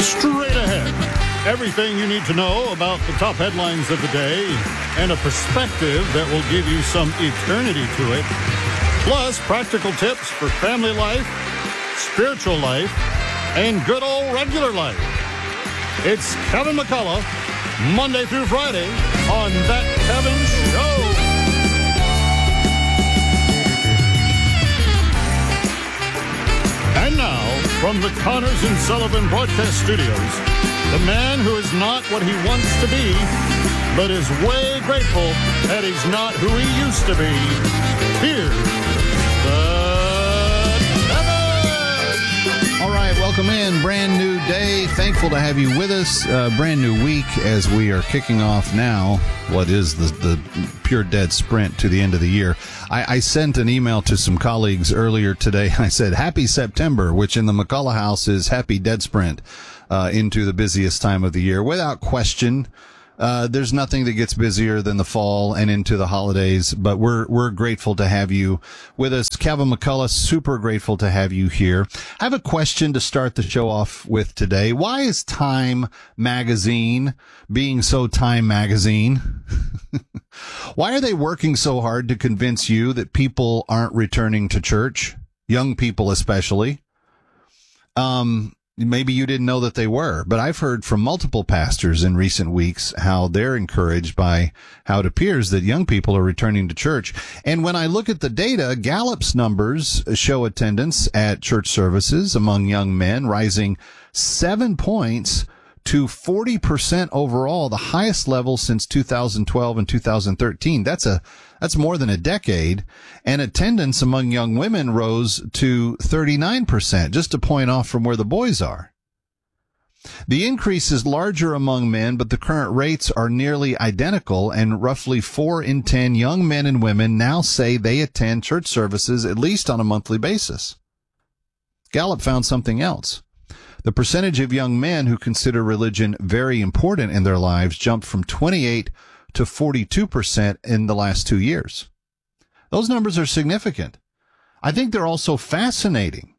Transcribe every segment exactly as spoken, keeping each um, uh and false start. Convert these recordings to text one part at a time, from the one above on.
Straight ahead, everything you need to know about the top headlines of the day and a perspective that will give you some eternity to it. Plus, practical tips for family life, spiritual life, and good old regular life. It's Kevin McCullough, Monday through Friday on That Kevin Show. And now, from the Connors and Sullivan Broadcast Studios, the man who is not what he wants to be, but is way grateful that he's not who he used to be. Here's the Kevin! All right, welcome in. Brand new day. Thankful to have you with us. Uh, brand new week as we are kicking off now what is the, the pure dead sprint to the end of the year. I, I sent an email to some colleagues earlier today. I said, Happy September, which in the McCullough house is Happy Dead Sprint uh, into the busiest time of the year. Without question, uh, there's nothing that gets busier than the fall and into the holidays, but we're we're grateful to have you with us. Kevin McCullough, super grateful to have you here. I have a question to start the show off with today. Why is Time Magazine being so Time Magazine? Why are they working so hard to convince you that people aren't returning to church? Young people especially. Um, maybe you didn't know that they were, but I've heard from multiple pastors in recent weeks how they're encouraged by how it appears that young people are returning to church. And when I look at the data, Gallup's numbers show attendance at church services among young men rising seven points to forty percent overall, the highest level since two thousand twelve and two thousand thirteen. That's a, that's more than a decade. And attendance among young women rose to thirty-nine percent, just a point off from where the boys are. The increase is larger among men, but the current rates are nearly identical, and roughly four in ten young men and women now say they attend church services at least on a monthly basis. Gallup found something else. The percentage of young men who consider religion very important in their lives jumped from twenty-eight to forty-two percent in the last two years. Those numbers are significant. I think they're also fascinating.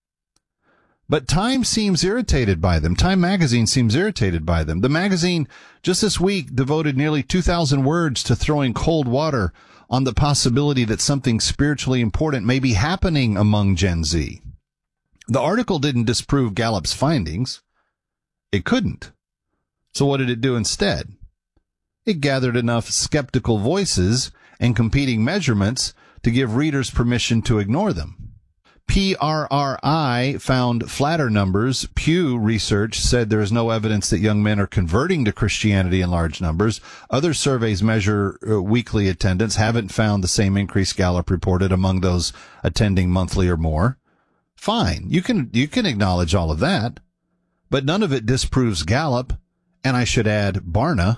But Time seems irritated by them. Time Magazine seems irritated by them. The magazine just this week devoted nearly two thousand words to throwing cold water on the possibility that something spiritually important may be happening among Gen Z. The article didn't disprove Gallup's findings. It couldn't. So what did it do instead? It gathered enough skeptical voices and competing measurements to give readers permission to ignore them. P R R I found flatter numbers. Pew Research said there is no evidence that young men are converting to Christianity in large numbers. Other surveys measure uh, weekly attendance, haven't found the same increase Gallup reported among those attending monthly or more. Fine, you can you can acknowledge all of that, but none of it disproves Gallup, and I should add Barna.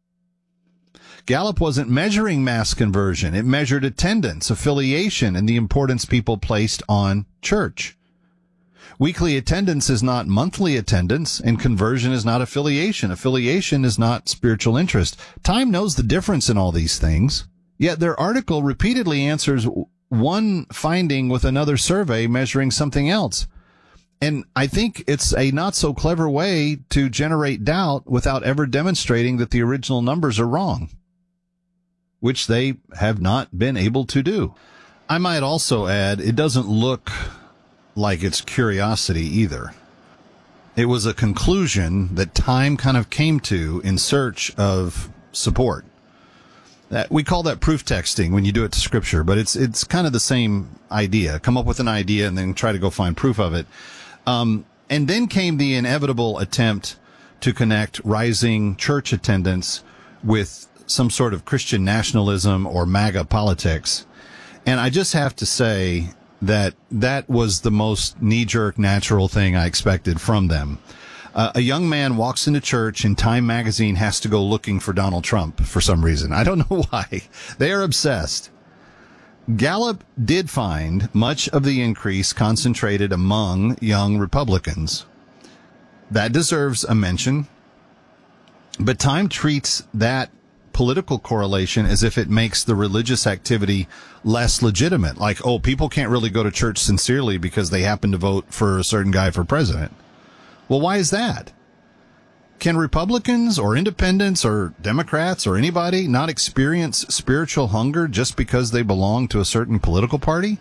Gallup wasn't measuring mass conversion. It measured attendance, affiliation, and the importance people placed on church. Weekly attendance is not monthly attendance, and conversion is not affiliation. Affiliation is not spiritual interest. Time knows the difference in all these things, yet their article repeatedly answers one finding with another survey measuring something else. And I think it's a not so clever way to generate doubt without ever demonstrating that the original numbers are wrong, which they have not been able to do. I might also add, it doesn't look like it's curiosity either. It was a conclusion that Time kind of came to in search of support. That, we call that proof texting when you do it to Scripture, but it's it's kind of the same idea. Come up with an idea and then try to go find proof of it. Um, and then came the inevitable attempt to connect rising church attendance with some sort of Christian nationalism or MAGA politics. And I just have to say that that was the most knee-jerk natural thing I expected from them. Uh, a young man walks into church and Time Magazine has to go looking for Donald Trump for some reason. I don't know why. They are obsessed. Gallup did find much of the increase concentrated among young Republicans. That deserves a mention. But Time treats that political correlation as if it makes the religious activity less legitimate. Like, oh, people can't really go to church sincerely because they happen to vote for a certain guy for president. Well, why is that? Can Republicans or independents or Democrats or anybody not experience spiritual hunger just because they belong to a certain political party?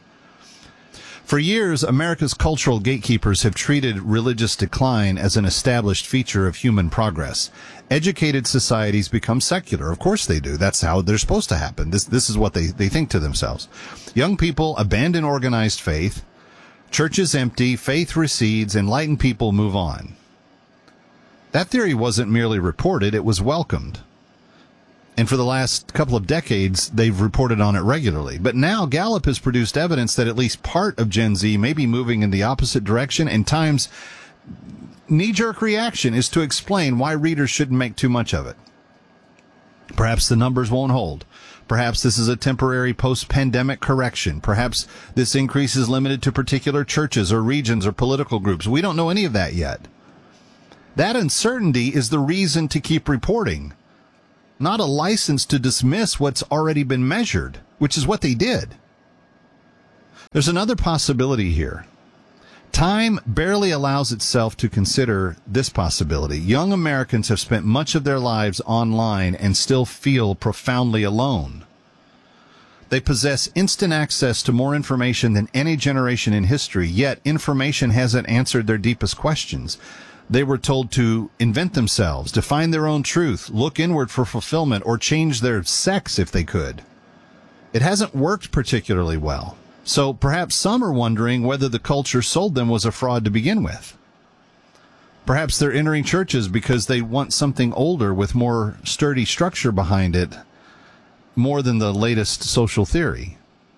For years, America's cultural gatekeepers have treated religious decline as an established feature of human progress. Educated societies become secular. Of course they do. That's how they're supposed to happen. This, this is what they, they think to themselves. Young people abandon organized faith. Churches empty. Faith recedes. Enlightened people move on. That theory wasn't merely reported, it was welcomed. And for the last couple of decades, they've reported on it regularly. But now Gallup has produced evidence that at least part of Gen Z may be moving in the opposite direction, and Time's knee-jerk reaction is to explain why readers shouldn't make too much of it. Perhaps the numbers won't hold. Perhaps this is a temporary post-pandemic correction. Perhaps this increase is limited to particular churches or regions or political groups. We don't know any of that yet. That uncertainty is the reason to keep reporting, not a license to dismiss what's already been measured, which is what they did. There's another possibility here. Time barely allows itself to consider this possibility. Young Americans have spent much of their lives online and still feel profoundly alone. They possess instant access to more information than any generation in history, yet information hasn't answered their deepest questions. They were told to invent themselves, to find their own truth, look inward for fulfillment, or change their sex if they could. It hasn't worked particularly well. So perhaps some are wondering whether the culture sold them was a fraud to begin with. Perhaps they're entering churches because they want something older with more sturdy structure behind it, more than the latest social theory.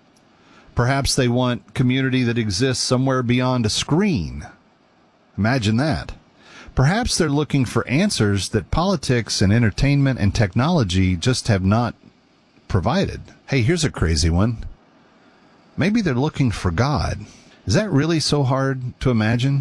Perhaps they want community that exists somewhere beyond a screen. Imagine that. Perhaps they're looking for answers that politics and entertainment and technology just have not provided. Hey, here's a crazy one. Maybe they're looking for God. Is that really so hard to imagine?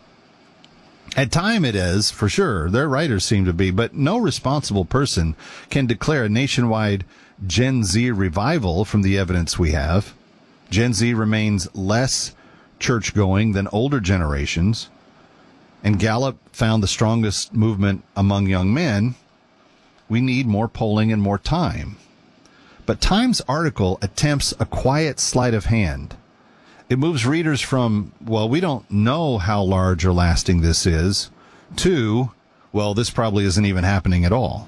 At time it is, for sure. Their writers seem to be, but no responsible person can declare a nationwide Gen Z revival from the evidence we have. Gen Z remains less church-going than older generations. And Gallup found the strongest movement among young men. We need more polling and more time. But Time's article attempts a quiet sleight of hand. It moves readers from, well, we don't know how large or lasting this is, to, well, this probably isn't even happening at all.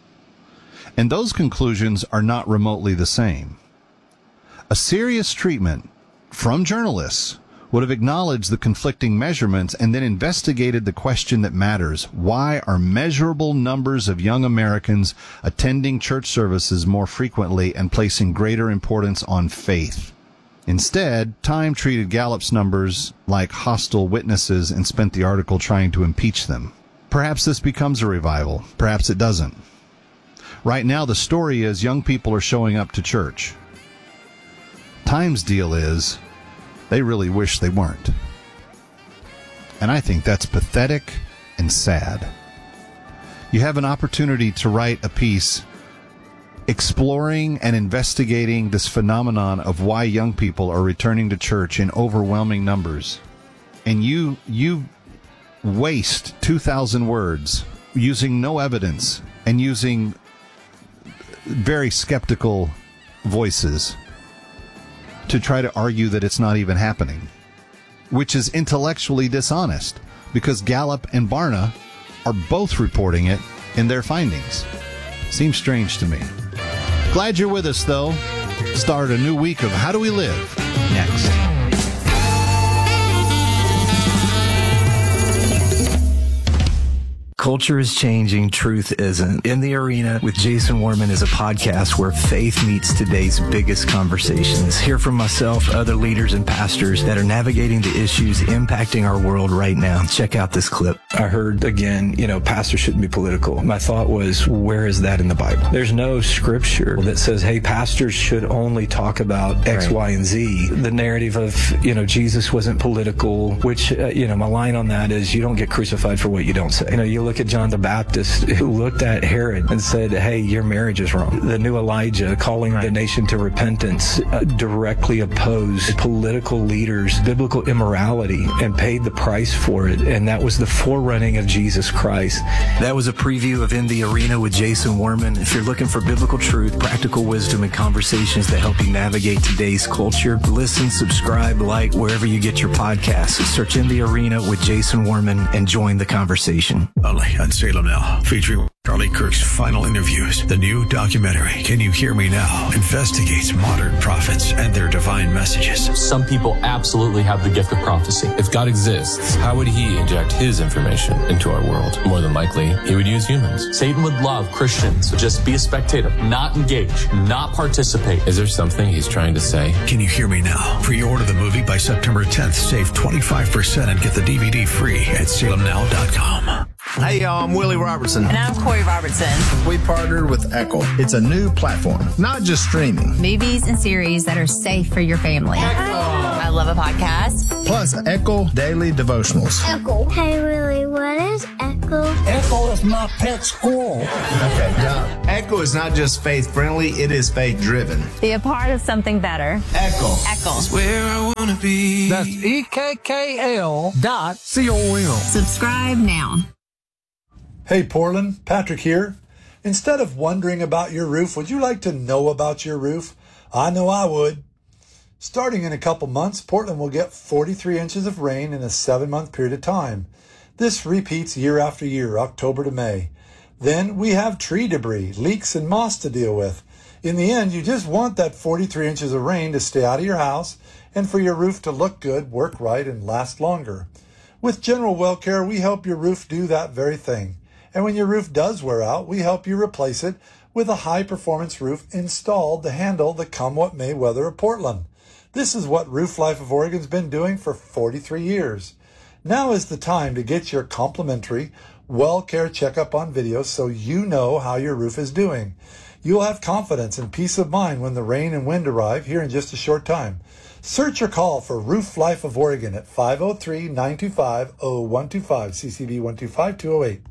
And those conclusions are not remotely the same. A serious treatment from journalists would have acknowledged the conflicting measurements and then investigated the question that matters. Why are measurable numbers of young Americans attending church services more frequently and placing greater importance on faith? Instead, Time treated Gallup's numbers like hostile witnesses and spent the article trying to impeach them. Perhaps this becomes a revival. Perhaps it doesn't. Right now, the story is young people are showing up to church. Time's deal is they really wish they weren't. And I think that's pathetic and sad. You have an opportunity to write a piece exploring and investigating this phenomenon of why young people are returning to church in overwhelming numbers. And you you waste two thousand words using no evidence and using very skeptical voices to try to argue that it's not even happening, which is intellectually dishonest because Gallup and Barna are both reporting it in their findings. Seems strange to me. Glad you're with us, though. Start a new week of How Do We Live next. Culture is changing, truth isn't. In the Arena with Jason Warman is a podcast where faith meets today's biggest conversations. Hear from myself, other leaders and pastors that are navigating the issues impacting our world right now. Check out this clip. I heard again, you know, pastors shouldn't be political. My thought was, where is that in the Bible? There's no scripture that says, hey, pastors should only talk about X, right. Y, and Z. The narrative of, you know, Jesus wasn't political, which, uh, you know, my line on that is you don't get crucified for what you don't say. You know, you look look at John the Baptist, who looked at Herod and said, hey, your marriage is wrong. The new Elijah calling right. the nation to repentance uh, directly opposed political leaders' biblical immorality and paid the price for it. And that was the forerunning of Jesus Christ. That was a preview of In the Arena with Jason Warman. If you're looking for biblical truth, practical wisdom, and conversations that help you navigate today's culture, listen, subscribe, like wherever you get your podcasts. Search In the Arena with Jason Warman and join the conversation. Only on Salem Now, featuring Charlie Kirk's final interviews. The new documentary, Can You Hear Me Now?, investigates modern prophets and their divine messages. Some people absolutely have the gift of prophecy. If God exists, how would he inject his information into our world? More than likely, he would use humans. Satan would love Christians to just be a spectator, not engage, not participate. Is there something he's trying to say? Can You Hear Me Now? Pre-order the movie by September tenth. Save twenty-five percent and get the D V D free at salem now dot com. Hey, y'all, I'm Willie Robertson. And I'm Corey Robertson. We partnered with Echo. It's a new platform, not just streaming. Movies and series that are safe for your family. Echo. I love a podcast. Plus, Echo Daily Devotionals. Echo. Hey, Willie, what is Echo? Echo is my pet squirrel. Okay, now, Echo is not just faith-friendly, it is faith-driven. Be a part of something better. Echo. Echo. It's where I want to be. That's E K K L dot C O M. Subscribe now. Hey Portland, Patrick here. Instead of wondering about your roof, would you like to know about your roof? I know I would. Starting in a couple months, Portland will get forty-three inches of rain in a seven-month period of time. This repeats year after year, October to May. Then we have tree debris, leaks, and moss to deal with. In the end, you just want that forty-three inches of rain to stay out of your house and for your roof to look good, work right, and last longer. With General Well Care, we help your roof do that very thing. And when your roof does wear out, we help you replace it with a high-performance roof installed to handle the come-what-may weather of Portland. This is what Roof Life of Oregon's been doing for forty-three years. Now is the time to get your complimentary Well Care checkup on video so you know how your roof is doing. You'll have confidence and peace of mind when the rain and wind arrive here in just a short time. Search or call for Roof Life of Oregon at five oh three, nine two five, oh one two five, C C B one two five, two oh eight.